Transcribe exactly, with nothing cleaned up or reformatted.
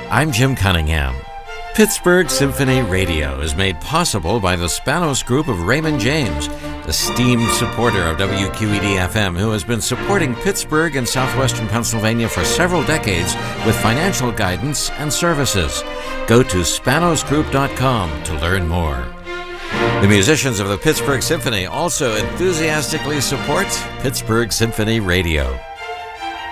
I'm Jim Cunningham. Pittsburgh Symphony Radio is made possible by the Spanos Group of Raymond James, esteemed supporter of W Q E D F M, who has been supporting Pittsburgh and southwestern Pennsylvania for several decades with financial guidance and services. Go to spanos group dot com to learn more. The musicians of the Pittsburgh Symphony also enthusiastically support Pittsburgh Symphony Radio.